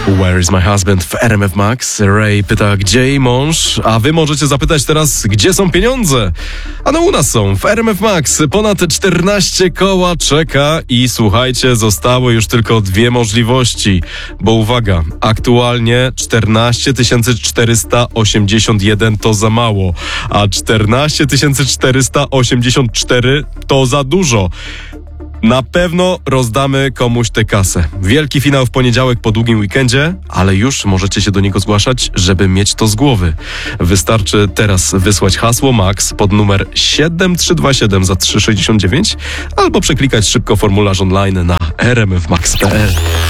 Where is my husband w RMF Max? Ray pyta, gdzie jej mąż? A wy możecie zapytać teraz, gdzie są pieniądze? A no u nas są, w RMF Max. Ponad 14 koła czeka i słuchajcie, zostały już tylko dwie możliwości. Bo uwaga, aktualnie 14 481 to za mało, a 14 484 to za dużo. Na pewno rozdamy komuś tę kasę. Wielki finał w poniedziałek po długim weekendzie, ale już możecie się do niego zgłaszać, żeby mieć to z głowy. Wystarczy teraz wysłać hasło MAX pod numer 7327 za 3,69 albo przeklikać szybko formularz online na rmfmax.pl.